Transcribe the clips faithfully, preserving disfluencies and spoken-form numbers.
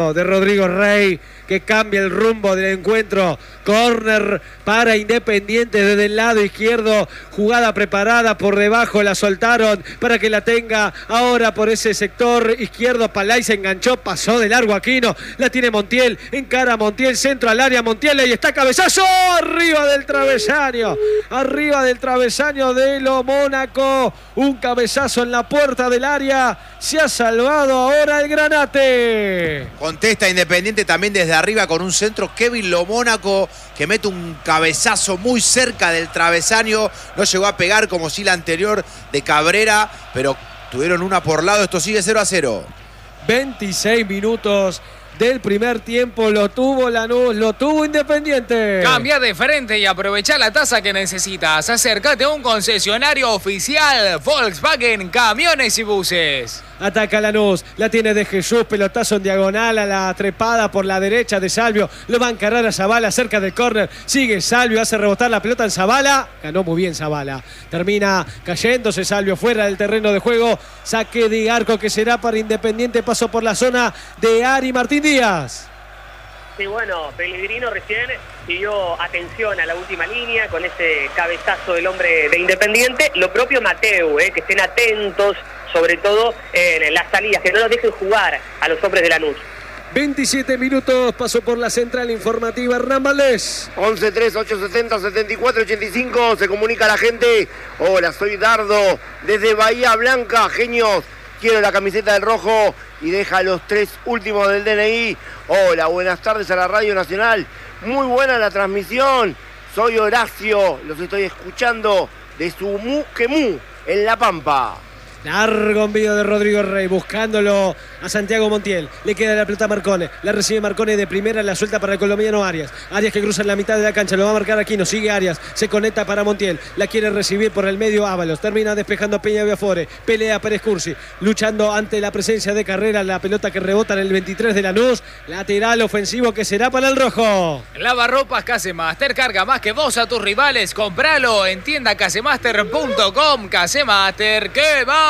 de Rodrigo Rey, que cambia el rumbo del encuentro. Córner para Independiente desde el lado izquierdo. Jugada preparada por debajo, la soltaron para que la tenga ahora por ese sector izquierdo. Palay se enganchó, pasó de largo Aquino. La tiene Montiel, encara a Montiel, centro al área. Montiel, ahí está, cabezazo arriba del travesaño. Arriba del travesaño de lo Mónaco. Un cabezazo en la puerta del área. Se ha salvado ahora el Granate. Contesta Independiente también desde arriba con un centro. Kevin Lo Mónaco, que mete un cabezazo muy cerca del travesaño. No llegó a pegar como si la anterior de Cabrera, pero tuvieron una por lado. Esto sigue cero a cero. veintiséis minutos del primer tiempo. Lo tuvo Lanús, lo tuvo Independiente. Cambia de frente y aprovecha la tasa que necesitas. Acércate a un concesionario oficial Volkswagen Camiones y Buses. Ataca Lanús, la tiene de Jesús, pelotazo en diagonal a la trepada por la derecha de Salvio. Lo va a encarar a Zabala cerca del córner. Sigue Salvio, hace rebotar la pelota en Zabala. Ganó muy bien Zabala. Termina cayéndose Salvio fuera del terreno de juego. Saque de arco que será para Independiente. Paso por la zona de Ari Martín Díaz. Sí, bueno, Pellegrino recién pidió atención a la última línea con ese cabezazo del hombre de Independiente. Lo propio Mateu, eh, que estén atentos, sobre todo en las salidas, que no los dejen jugar a los hombres de Lanús. veintisiete minutos, pasó por la central informativa Hernán Valdés. once tres ocho setenta setenta y cuatro ochenta y cinco, se comunica a la gente. Hola, soy Dardo, desde Bahía Blanca, genios. Quiero la camiseta del rojo y deja los tres últimos del D N I. Hola, buenas tardes a la Radio Nacional. Muy buena la transmisión. Soy Horacio, los estoy escuchando de Sumuquemú, en La Pampa. Largo envío de Rodrigo Rey, buscándolo a Santiago Montiel. Le queda la pelota a Marcone. La recibe Marcone de primera, la suelta para el colombiano Arias. Arias que cruza en la mitad de la cancha, lo va a marcar Aquino. Sigue Arias, se conecta para Montiel. La quiere recibir por el medio Ábalos. Termina despejando Peña Viafore. Pelea Pérez Cursi, luchando ante la presencia de Carrera. La pelota que rebota en el veintitrés de Lanús. Lateral ofensivo que será para el rojo. Lavarropas Casemaster, carga más que vos a tus rivales. Compralo en tienda casemaster punto com. Casemaster, ¿qué va?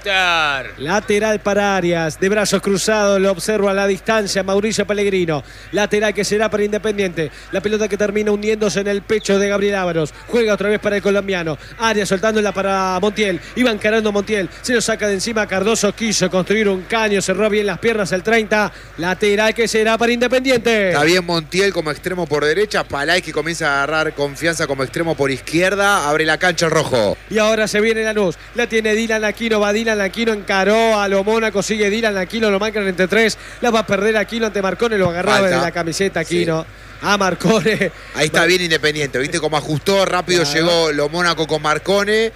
Lateral para Arias, de brazos cruzados, lo observa a la distancia Mauricio Pellegrino. Lateral que será para Independiente. La pelota que termina hundiéndose en el pecho de Gabriel Ávaros. Juega otra vez para el colombiano. Arias soltándola para Montiel. Iba encarando Montiel. Se lo saca de encima Cardoso. Quiso construir un caño. Cerró bien las piernas el treinta. Lateral que será para Independiente. Está bien Montiel como extremo por derecha. Palay que comienza a agarrar confianza como extremo por izquierda. Abre la cancha el rojo. Y ahora se viene Lanús. La tiene Dylan Aquino. Va Dylan Aquino, encaró a lo Mónaco, sigue Dylan Aquino, lo marcan entre tres, la va a perder Aquino ante Marcone, lo agarraba Falta. de la camiseta Aquino. Sí. A Marcone. Ahí está bien Independiente, viste cómo ajustó, rápido claro. Llegó lo Mónaco con Marcone.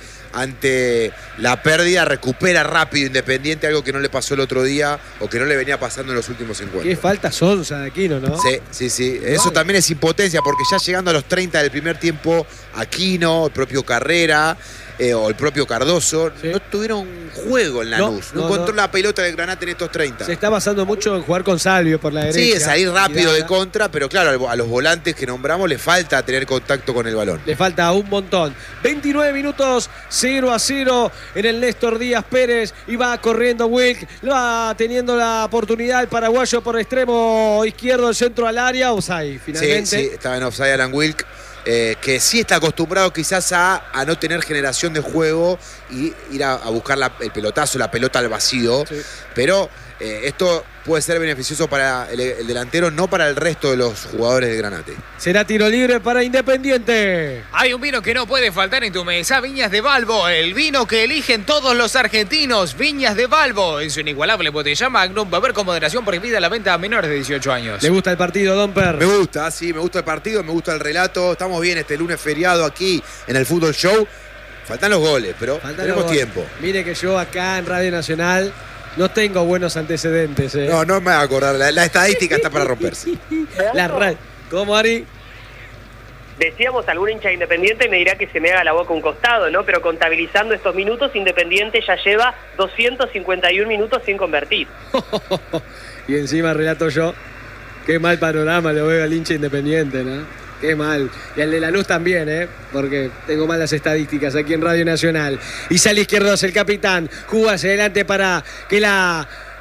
Ante la pérdida recupera rápido Independiente, algo que no le pasó el otro día o que no le venía pasando en los últimos encuentros. Qué falta sonsa de Aquino, ¿no? Sí, sí, sí. Eso no. También es impotencia porque ya llegando a los treinta del primer tiempo, Aquino, el propio Carrera eh, o el propio Cardoso, sí. No tuvieron juego en Lanús. No, no, no encontró no. la pelota del Granate en estos treinta. Se está basando mucho en jugar con Salvio por la derecha. Sí, es salir rápido de contra, pero claro, a los volantes que nombramos le falta tener contacto con el balón. Le falta un montón. veintinueve minutos, cero a cero en el Néstor Díaz Pérez. Y va corriendo Wilk, lo va teniendo la oportunidad el paraguayo por extremo izquierdo, el centro al área. Offside, finalmente. Sí, sí, estaba en offside Alan Wilk. Eh, que sí está acostumbrado quizás a, a no tener generación de juego y ir a, a buscar la, el pelotazo, la pelota al vacío, sí. Pero eh, esto puede ser beneficioso para el, el delantero, no para el resto de los jugadores de Granate. Será tiro libre para Independiente. Hay un vino que no puede faltar en tu mesa, Viñas de Balbo, el vino que eligen todos los argentinos. Viñas de Balbo, en su inigualable botella Magnum, beber con moderación, prohibida la venta a menores de dieciocho años. ¿Le gusta el partido, Domper? Me gusta, sí, me gusta el partido, me gusta el relato. Estamos bien este lunes feriado aquí en el Fútbol Show. Faltan los goles, pero Faltan tenemos goles. tiempo. Mire que yo acá en Radio Nacional no tengo buenos antecedentes. ¿eh? No, no me voy a acordar. La, la estadística está para romperse. La ra... ¿Cómo, Ari? Decíamos, algún hincha Independiente me dirá que se me haga la boca un costado, ¿no? Pero contabilizando estos minutos, Independiente ya lleva doscientos cincuenta y un minutos sin convertir. Y encima relato yo, qué mal panorama lo veo al hincha Independiente, ¿no? Qué mal. Y al de Lanús también, ¿eh? Porque tengo malas estadísticas aquí en Radio Nacional. Y sale izquierdo el capitán. Juga hacia adelante para que la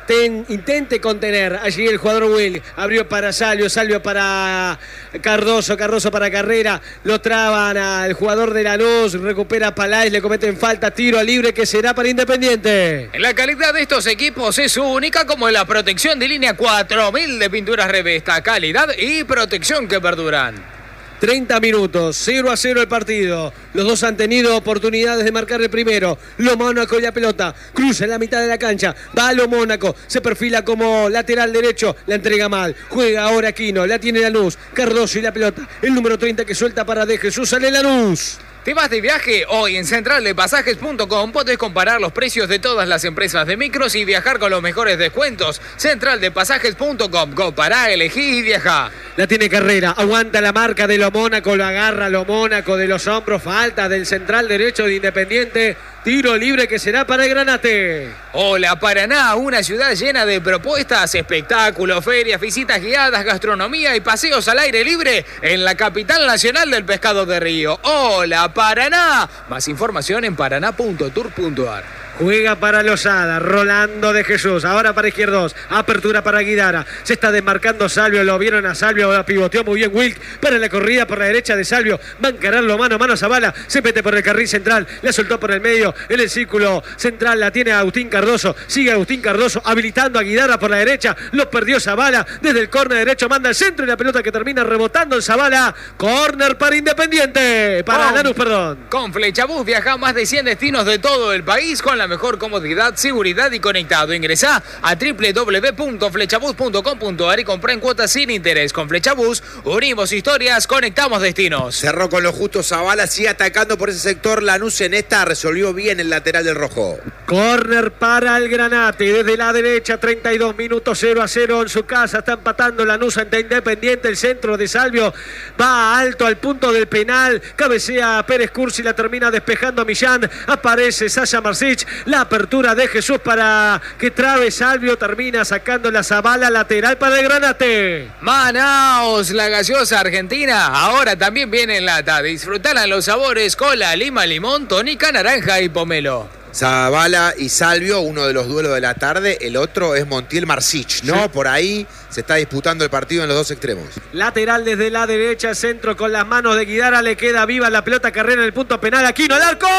ten, intente contener allí el jugador Will. Abrió para Salvio, Salvio para Cardoso, Cardoso para Carrera. Lo traban al jugador de Lanús. Recupera Palais, le cometen falta. Tiro libre que será para Independiente. La calidad de estos equipos es única, como la protección de línea cuatro mil de pinturas Revesta. Calidad y protección que perduran. treinta minutos, cero a cero el partido. Los dos han tenido oportunidades de marcar el primero. Lo Mónaco y la pelota. Cruza en la mitad de la cancha. Va a Lo Mónaco. Se perfila como lateral derecho. La entrega mal. Juega ahora Aquino. La tiene Lanús. Cardoso y la pelota. El número treinta que suelta para De Jesús. Sale Lanús. ¿Te vas de viaje? Hoy en central de pasajes punto com podés comparar los precios de todas las empresas de micros y viajar con los mejores descuentos. central de pasajes punto com. Compará, elegí y viajá. La tiene Carrera. Aguanta la marca de Lo Mónaco. Lo agarra Lo Mónaco de los hombros. Falta del central derecho de Independiente. Tiro libre que será para el Granate. Hola Paraná, una ciudad llena de propuestas, espectáculos, ferias, visitas guiadas, gastronomía y paseos al aire libre en la capital nacional del pescado de río. Hola Paraná. Más información en paraná punto tour punto ar. Juega para Lozada, Rolando De Jesús, ahora para Izquierdos, apertura para Guidara, se está desmarcando Salvio, lo vieron a Salvio, la pivoteó muy bien Wilk, para la corrida por la derecha de Salvio, va a encararlo mano a mano a Zavala, se mete por el carril central, la soltó por el medio, en el círculo central la tiene Agustín Cardoso, sigue Agustín Cardoso, habilitando a Guidara por la derecha, lo perdió Zavala, desde el córner derecho manda al centro y la pelota que termina rebotando en Zavala, córner para Independiente, para Lanús, perdón. Con Flechabús viaja a más de cien destinos de todo el país con la mejor comodidad, seguridad y conectado. Ingresá a doble u doble u doble u punto flechabús punto com punto ar y comprá en cuotas sin interés. Con Flechabús unimos historias, conectamos destinos. Cerró con lo justo Zavala, sigue atacando por ese sector. Lanús en esta resolvió bien el lateral del rojo. Córner para el Granate, desde la derecha, treinta y dos minutos, cero a cero en su casa. Está empatando Lanús ante Independiente. El centro de Salvio va alto al punto del penal. Cabecea Pérez Cursi, la termina despejando Millán. Aparece Sasha Marsic. La apertura de Jesús para que trabe Salvio. Termina sacando la Zavala, lateral para el Granate. Manaos, la gaseosa argentina. Ahora también viene en lata. Disfrutala los sabores cola, lima, limón, tónica, naranja y pomelo. Zavala y Salvio, uno de los duelos de la tarde, el otro es Montiel Marsic, ¿no? Sí. Por ahí se está disputando el partido en los dos extremos. Lateral desde la derecha, centro con las manos de Guidara, le queda viva la pelota, Carrera en el punto penal, Aquino, el arco,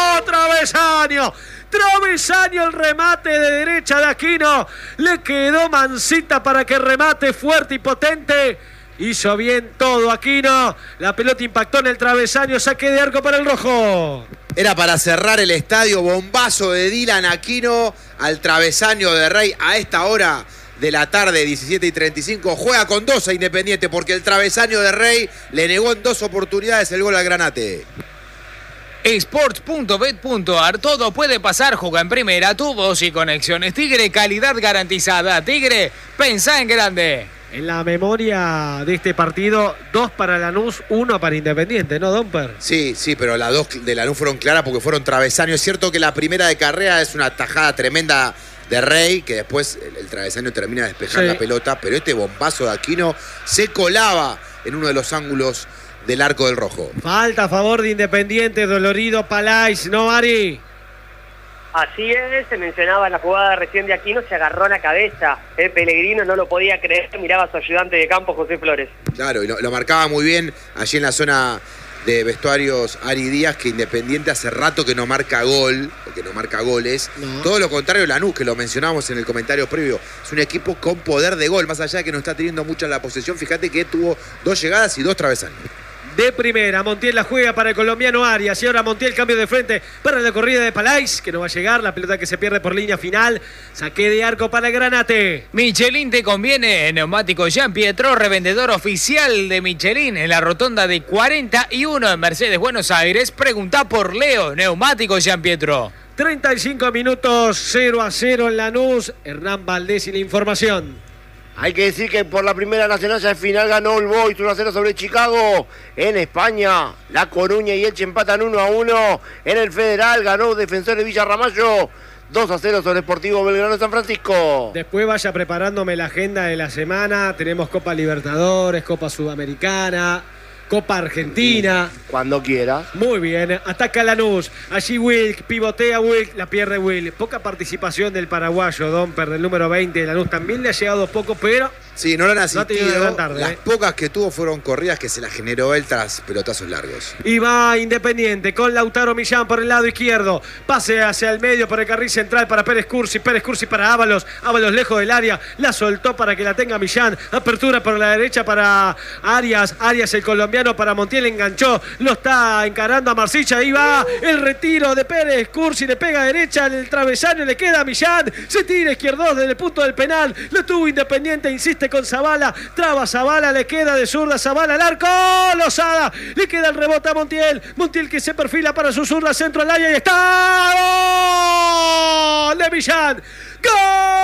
travesaño. Travesaño, el remate de derecha de Aquino. Le quedó Mancita para que remate fuerte y potente. Hizo bien todo Aquino. La pelota impactó en el travesaño. Saque de arco para el rojo. Era para cerrar el estadio. Bombazo de Dylan Aquino al travesaño de Rey a esta hora de la tarde, diecisiete y treinta y cinco. Juega con dos a Independiente porque el travesaño de Rey le negó en dos oportunidades el gol al Granate. Sports punto bet punto ar, todo puede pasar, juega en primera, tubos y conexiones Tigre, calidad garantizada. Tigre, pensá en grande. En la memoria de este partido, dos para Lanús, uno para Independiente, ¿no, Domper? Sí, sí, pero las dos de Lanús fueron claras porque fueron travesaños. Es cierto que la primera de Carrera es una tajada tremenda de Rey, que después el, el travesaño termina de despejar sí. la pelota, pero este bombazo de Aquino se colaba en uno de los ángulos del arco del rojo. Falta a favor de Independiente, dolorido Palais, ¿no, Ari? Así es, se mencionaba en la jugada recién de Aquino, se agarró la cabeza. El Pellegrino no lo podía creer, miraba a su ayudante de campo, José Flores. Claro, y lo, lo marcaba muy bien allí en la zona de vestuarios Ari Díaz, que Independiente hace rato que no marca gol, porque no marca goles. No. Todo lo contrario Lanús, que lo mencionábamos en el comentario previo, es un equipo con poder de gol, más allá de que no está teniendo mucha la posesión. Fíjate que tuvo dos llegadas y dos travesaños. De primera, Montiel la juega para el colombiano Arias. Y ahora Montiel cambio de frente para la corrida de Palais, que no va a llegar. La pelota que se pierde por línea final. Saque de arco para el Granate. Michelin te conviene. Neumático Jean Pietro, revendedor oficial de Michelin en la rotonda de cuarenta y uno en Mercedes, Buenos Aires. Pregunta por Leo. Neumático Jean Pietro. treinta y cinco minutos, cero a cero en Lanús. Hernán Valdés y la información. Hay que decir que por la primera nacional ya al final ganó el Boys uno a cero sobre Chicago. En España, La Coruña y Elche empatan uno a uno. En el Federal ganó Defensor de Villarramayo dos a cero sobre Sportivo Belgrano de San Francisco. Después vaya preparándome la agenda de la semana. Tenemos Copa Libertadores, Copa Sudamericana, Copa Argentina. Cuando quiera. Muy bien, ataca Lanús. Allí Wilk, pivotea Wilk, la pierde Wilk. Poca participación del paraguayo, Domper, del número veinte de Lanús. También le ha llegado poco, pero... Sí, no lo han No ha asistido. tenido gran tarde, Las eh. pocas que tuvo fueron corridas que se las generó él tras pelotazos largos. Y va Independiente con Lautaro Millán por el lado izquierdo. Pase hacia el medio por el carril central para Pérez Cursi. Pérez Cursi para Ábalos. Ábalos lejos del área. La soltó para que la tenga Millán. Apertura por la derecha para Arias. Arias el colombiano para Montiel. Enganchó. Lo está encarando a Marsicha. Ahí va el retiro de Pérez Cursi. Le pega a derecha el travesaño. Le queda a Millán. Se tira izquierdo desde el punto del penal. Lo tuvo Independiente. Insiste con Zavala. Traba Zavala. Le queda de zurda Zavala al arco. Lozada. Le queda el rebote a Montiel. Montiel que se perfila para su zurda. Centro al área y está. ¡Gol de Millán! ¡Gol!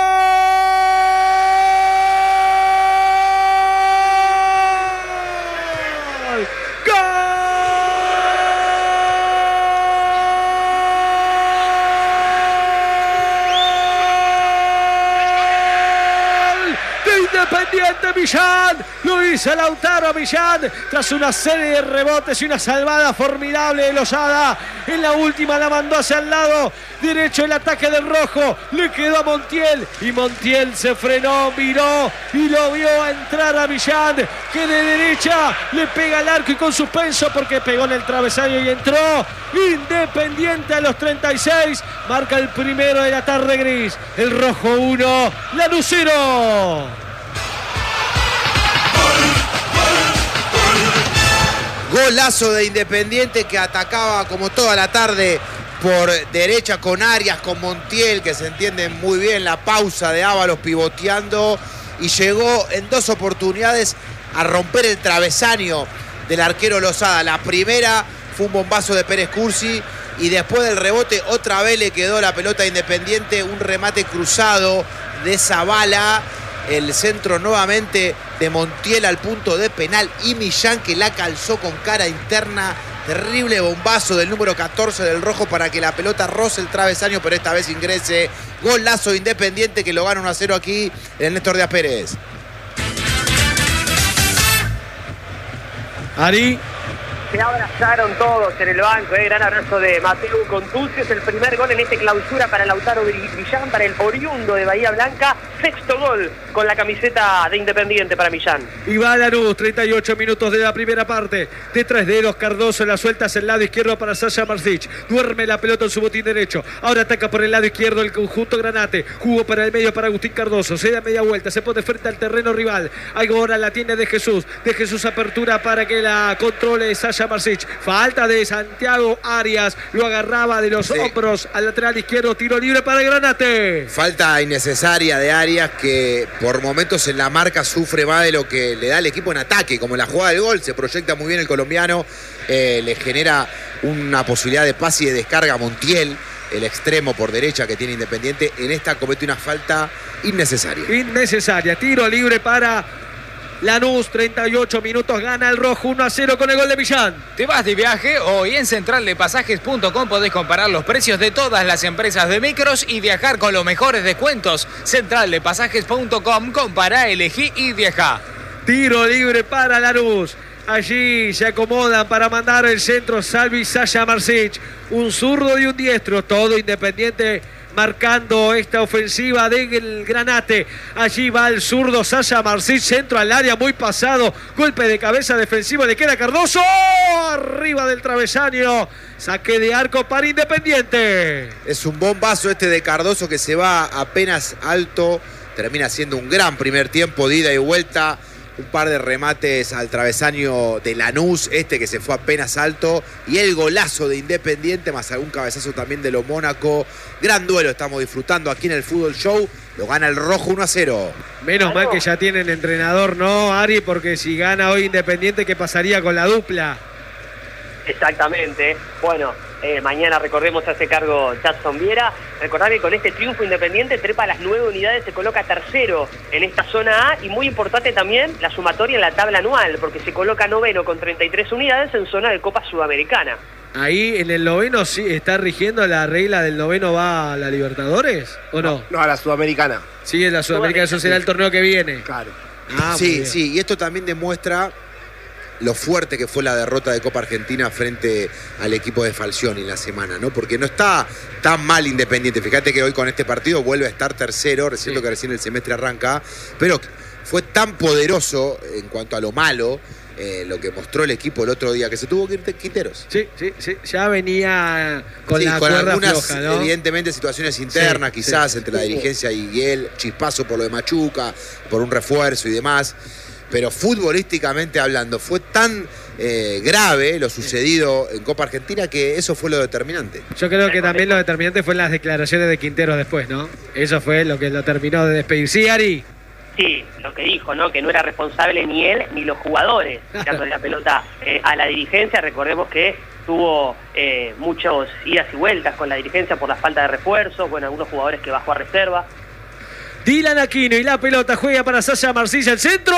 Independiente Millán, lo hizo Lautaro Millán tras una serie de rebotes y una salvada formidable de Lozada. En la última la mandó hacia el lado derecho el ataque del rojo, le quedó a Montiel y Montiel se frenó, miró y lo vio entrar a Millán, que de derecha le pega al arco y con suspenso porque pegó en el travesaño y entró. Independiente a los treinta y seis, marca el primero de la tarde gris, el rojo uno, Lanús cero. Golazo de Independiente que atacaba como toda la tarde por derecha con Arias, con Montiel, que se entiende muy bien, la pausa de Ábalos pivoteando, y llegó en dos oportunidades a romper el travesaño del arquero Lozada. La primera fue un bombazo de Pérez Cursi y después del rebote otra vez le quedó la pelota a Independiente, un remate cruzado de Zavala. El centro nuevamente de Montiel al punto de penal y Millán que la calzó con cara interna. Terrible bombazo del número catorce del rojo para que la pelota roce el travesaño, pero esta vez ingrese. Golazo Independiente que lo gana uno a cero aquí en el Néstor Díaz Pérez. Ari. Se abrazaron todos en el banco, eh. Gran abrazo de Mateu Contucio, es el primer gol en este clausura para Lautaro Millán, para el oriundo de Bahía Blanca, sexto gol con la camiseta de Independiente para Millán. Y va Lanús, treinta y ocho minutos de la primera parte, de tres dedos Cardoso, la suelta hacia el lado izquierdo para Sasha Marsic, duerme la pelota en su botín derecho, ahora ataca por el lado izquierdo el conjunto Granate, jugó para el medio para Agustín Cardoso, se da media vuelta, se pone frente al terreno rival, ahora la tiene de Jesús, de Jesús apertura para que la controle Sasha Marsic, falta de Santiago Arias, lo agarraba de los sí. hombros al lateral izquierdo, tiro libre para Granate. Falta innecesaria de Arias que por momentos en la marca sufre más de lo que le da el equipo en ataque, como la jugada del gol, se proyecta muy bien el colombiano, eh, le genera una posibilidad de pase y de descarga a Montiel, el extremo por derecha que tiene Independiente, en esta comete una falta innecesaria. Innecesaria, tiro libre para Lanús, treinta y ocho minutos, gana el rojo uno a cero con el gol de Millán. ¿Te vas de viaje? Hoy en central de pasajes punto com podés comparar los precios de todas las empresas de micros y viajar con los mejores descuentos. central de pasajes punto com, compará, elegí y viajá. Tiro libre para Lanús. Allí se acomodan para mandar el centro Salvi Sasha Marsic. Un zurdo y un diestro, todo Independiente marcando esta ofensiva del Granate. Allí va el zurdo Sasha Marsic, centro al área, muy pasado, golpe de cabeza defensivo, le queda Cardoso, arriba del travesaño, saque de arco para Independiente. Es un bombazo este de Cardoso que se va apenas alto, termina siendo un gran primer tiempo de ida y vuelta. Un par de remates al travesaño de Lanús, este que se fue apenas alto, y el golazo de Independiente, más algún cabezazo también de lo Mónaco. Gran duelo estamos disfrutando aquí en el Fútbol Show, lo gana el rojo uno a cero. Menos mal que ya tienen entrenador, ¿no, Ari? Porque si gana hoy Independiente, ¿qué pasaría con la dupla? Exactamente. Bueno, eh, mañana recordemos hace cargo Jackson Viera. Recordar que con este triunfo Independiente trepa las nueve unidades, se coloca tercero en esta zona A y muy importante también la sumatoria en la tabla anual porque se coloca noveno con treinta y tres unidades en zona de Copa Sudamericana. Ahí en el noveno sí está rigiendo la regla del noveno, va a la Libertadores, ¿o no? No, a la Sudamericana. Sí, en la Sudamericana, eso será el torneo que viene. Claro. Ah, sí, sí, y esto también demuestra lo fuerte que fue la derrota de Copa Argentina frente al equipo de Falcioni en la semana, ¿no? Porque no está tan mal Independiente. Fíjate que hoy con este partido vuelve a estar tercero, siento sí. que recién el semestre arranca, pero fue tan poderoso en cuanto a lo malo, eh, lo que mostró el equipo el otro día, que se tuvo que ir Quinteros. Sí, sí, sí, ya venía con sí, la con cuerda algunas, floja, ¿no? evidentemente, situaciones internas, sí, quizás, sí. entre la dirigencia y él, chispazo por lo de Machuca, por un refuerzo y demás. Pero futbolísticamente hablando, fue tan eh, grave lo sucedido en Copa Argentina que eso fue lo determinante. Yo creo que también lo determinante fue en las declaraciones de Quinteros después, ¿no? Eso fue lo que lo terminó de despedir. Sí, Ari. Sí, lo que dijo, ¿no? Que no era responsable ni él ni los jugadores tirándole la pelota eh, a la dirigencia. Recordemos que tuvo eh, muchos idas y vueltas con la dirigencia por la falta de refuerzos, bueno, algunos jugadores que bajó a reserva. Dylan Aquino y la pelota juega para Sasha Marcilla, el centro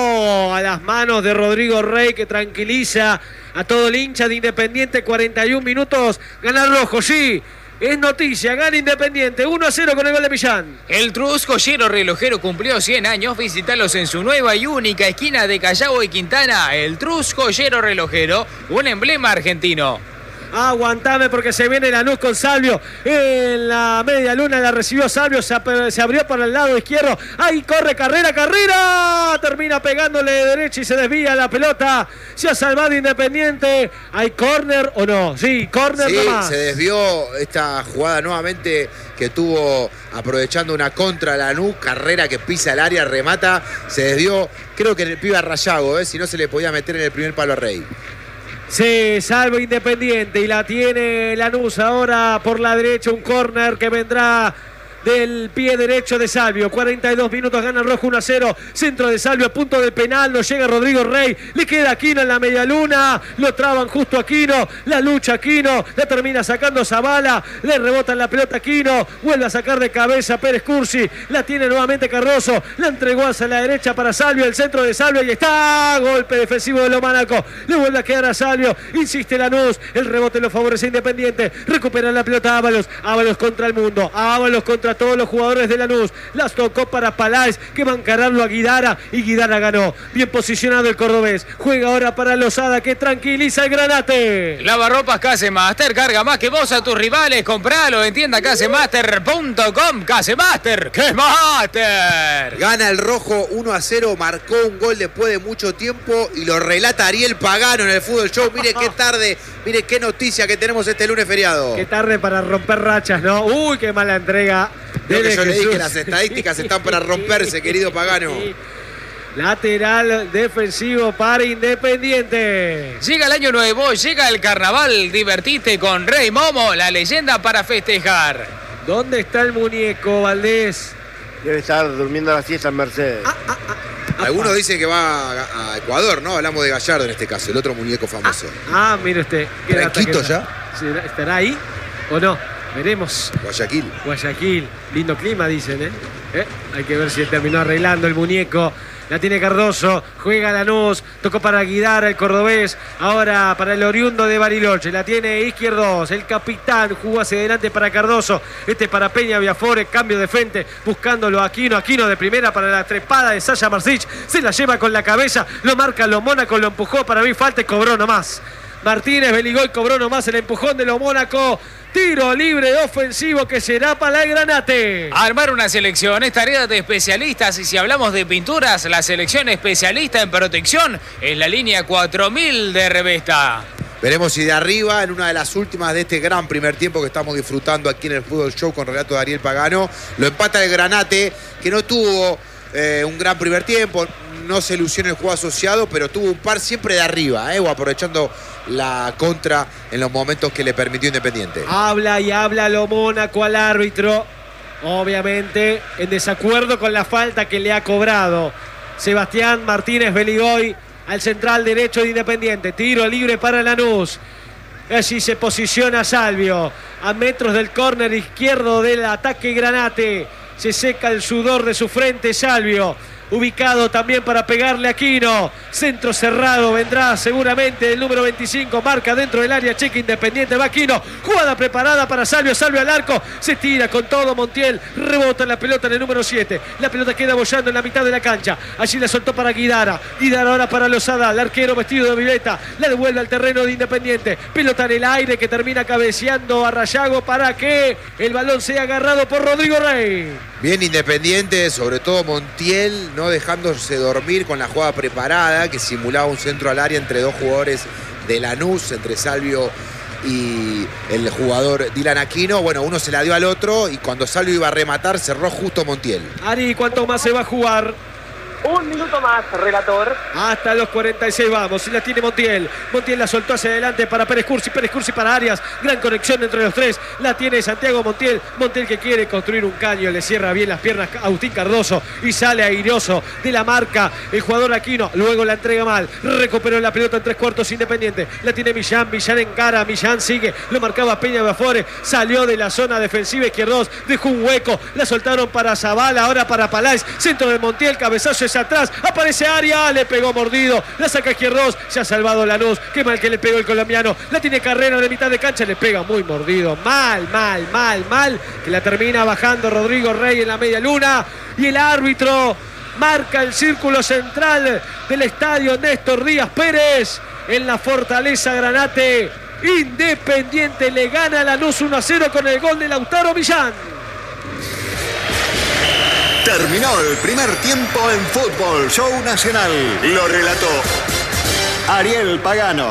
a las manos de Rodrigo Rey, que tranquiliza a todo el hincha de Independiente. Cuarenta y un minutos, gana el rojo, sí, es noticia, gana Independiente, uno a cero con el gol de Millán. El Trus Joyero Relojero cumplió cien años, visitalos en su nueva y única esquina de Callao y Quintana. El Trus Joyero Relojero, un emblema argentino. Aguantame porque se viene Lanús con Salvio en la media luna, la recibió Salvio, se, se abrió por el lado izquierdo, ahí corre, carrera, carrera, termina pegándole de derecha y se desvía la pelota, se ha salvado Independiente. ¿Hay córner o no? Sí, córner sí, nomás. Se desvió esta jugada nuevamente que tuvo aprovechando una contra Lanús, carrera que pisa el área, remata, se desvió, creo que en el pibe a Rayago, ¿eh? Si no se le podía meter en el primer palo a Rey. Se salva Independiente y la tiene Lanús ahora por la derecha, un córner que vendrá del pie derecho de Salvio. cuarenta y dos minutos, gana el rojo uno a cero. Centro de Salvio a punto del penal, no llega Rodrigo Rey, le queda Aquino en la media luna, lo traban justo Aquino, la lucha Aquino, la termina sacando Zavala, le rebotan la pelota Aquino, vuelve a sacar de cabeza Pérez Cursi, la tiene nuevamente Cardoso, la entregó hacia la derecha para Salvio, el centro de Salvio y está, golpe defensivo de Lomanaco, le vuelve a quedar a Salvio, insiste Lanús, el rebote lo favorece Independiente, recupera la pelota Ábalos, Ábalos contra el mundo, Ábalos contra a todos los jugadores de Lanús, las tocó para Paláez, que va a encararlo a Guidara, y Guidara ganó, bien posicionado el cordobés, juega ahora para Lozada, que tranquiliza el Granate. Lavarropas Casemaster, carga más que vos a tus rivales, compralo en tienda casemaster punto com. Casemaster, Casemaster. Gana el rojo uno a cero, marcó un gol después de mucho tiempo y lo relata Ariel Pagano en el Fútbol Show. Mire qué tarde, mire qué noticia que tenemos este lunes feriado. Qué tarde para romper rachas, ¿no? Uy, qué mala entrega. Creo que yo le dije, las estadísticas están para romperse, querido Pagano. Lateral defensivo para Independiente. Llega el año nuevo, llega el carnaval, divertite con Rey Momo, la leyenda para festejar. ¿Dónde está el muñeco, Valdés? Debe estar durmiendo la siesta en Mercedes. Ah, ah, ah, ah, Algunos ah. dicen que va a Ecuador, ¿no? Hablamos de Gallardo en este caso, el otro muñeco famoso. Ah, ah mire usted. ¿Tranquito ya? ¿Estará ahí o no? Veremos. Guayaquil. Guayaquil. Lindo clima, dicen, ¿eh? ¿Eh? Hay que ver si terminó arreglando el muñeco. La tiene Cardoso. Juega Lanús. Tocó para Guidara, el cordobés. Ahora para el oriundo de Bariloche. La tiene Izquierdos. El capitán jugó hacia adelante para Cardoso. Este para Peña Viafore. Cambio de frente. Buscándolo a Aquino. Aquino de primera para la trepada de Sasha Marcich. Se la lleva con la cabeza. Lo marca los Mónaco. Lo empujó. Para mí falta y cobró nomás. Martínez Beligoy cobró nomás el empujón de los Mónaco. Tiro libre ofensivo que será para el Granate. Armar una selección es tarea de especialistas y si hablamos de pinturas, la selección especialista en protección es la línea cuatro mil de Revesta. Veremos si de arriba, en una de las últimas de este gran primer tiempo que estamos disfrutando aquí en el Fútbol Show con relato de Ariel Pagano, lo empata el Granate, que no tuvo eh, un gran primer tiempo, no se lució en el juego asociado, pero tuvo un par siempre de arriba, eh, o aprovechando la contra en los momentos que le permitió Independiente. Habla y habla lo Mónaco al árbitro, obviamente en desacuerdo con la falta que le ha cobrado Sebastián Martínez Beligoy al central derecho de Independiente. Tiro libre para Lanús. Allí se posiciona Salvio a metros del córner izquierdo del ataque Granate. Se seca el sudor de su frente Salvio. ubicado también para pegarle a Aquino. Centro cerrado vendrá seguramente el número veinticinco, marca dentro del área, cheque Independiente, va Aquino. Jugada preparada para Salvio, Salvio al arco, se tira con todo Montiel, rebota la pelota en el número siete. La pelota queda bollando en la mitad de la cancha. Allí la soltó para Guidara. Guidara ahora para Lozada, el arquero vestido de violeta. La devuelve al terreno de Independiente. Pelota en el aire que termina cabeceando a Rayago para que el balón sea agarrado por Rodrigo Rey. Bien Independiente, sobre todo Montiel, no dejándose dormir con la jugada preparada, que simulaba un centro al área entre dos jugadores de Lanús, entre Salvio y el jugador Dylan Aquino. Bueno, uno se la dio al otro y cuando Salvio iba a rematar, cerró justo Montiel. Ari, ¿cuánto más se va a jugar? Un minuto más, relator. Hasta los cuarenta y seis vamos. Y la tiene Montiel. Montiel la soltó hacia adelante para Pérez Cursi. Pérez Cursi para Arias. Gran conexión entre los tres. La tiene Santiago Montiel. Montiel que quiere construir un caño. Le cierra bien las piernas a Agustín Cardoso. Y sale airoso de la marca el jugador Aquino. Luego la entrega mal. Recuperó la pelota en tres cuartos Independiente. La tiene Millán. Millán encara. Millán sigue. Lo marcaba Peña Bafore. Salió de la zona defensiva izquierdos. Dejó un hueco. La soltaron para Zavala. Ahora para Paláez. Centro de Montiel. Cabezazo atrás, aparece Arias, le pegó mordido, la saca Izquierdos, se ha salvado Lanús, qué mal que le pegó el colombiano, la tiene Carrera de mitad de cancha, le pega muy mordido, mal, mal, mal, mal, que la termina bajando Rodrigo Rey en la media luna, y el árbitro marca el círculo central del estadio Néstor Díaz Pérez, en la Fortaleza Granate. Independiente le gana a Lanús uno a cero con el gol de Lautaro Millán. Terminó el primer tiempo en Fútbol Show Nacional. Lo relató Ariel Pagano.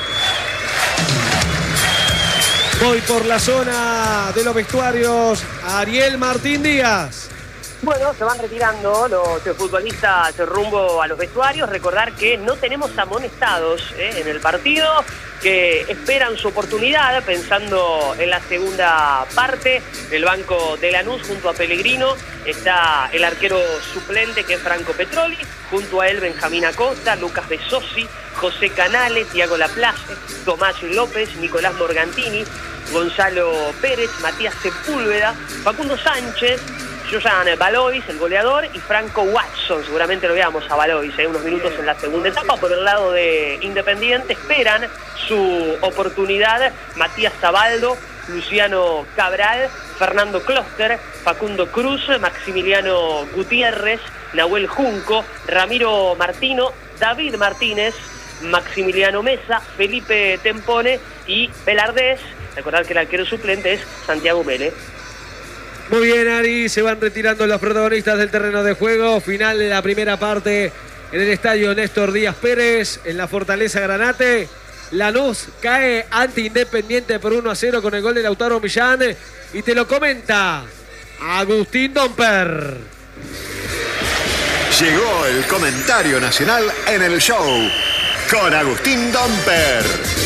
Voy por la zona de los vestuarios. Ariel Martín Díaz. Bueno, se van retirando los futbolistas rumbo a los vestuarios. Recordar que no tenemos amonestados ¿eh? en el partido, que esperan su oportunidad pensando en la segunda parte. En el banco de Lanús, junto a Pellegrino, está el arquero suplente, que es Franco Petroli. Junto a él, Benjamín Acosta, Lucas Besosi, José Canale, Tiago Laplace, Tomás López, Nicolás Morgantini, Gonzalo Pérez, Matías Sepúlveda, Facundo Sánchez, Josan Valois, el goleador, y Franco Watson. Seguramente lo veamos a Valois ¿eh? unos minutos en la segunda etapa. Por el lado de Independiente esperan su oportunidad Matías Zabaldo, Luciano Cabral, Fernando Closter, Facundo Cruz, Maximiliano Gutiérrez, Nahuel Junco, Ramiro Martino, David Martínez, Maximiliano Mesa, Felipe Tempone y Velardés. Recordar que el arquero suplente es Santiago Mele. Muy bien, Ari, se van retirando los protagonistas del terreno de juego. Final de la primera parte en el estadio Néstor Díaz Pérez, en la Fortaleza Granate. Lanús cae ante Independiente por uno a cero con el gol de Lautaro Millán. Y te lo comenta Agustín Domper. Llegó el comentario nacional en el show con Agustín Domper.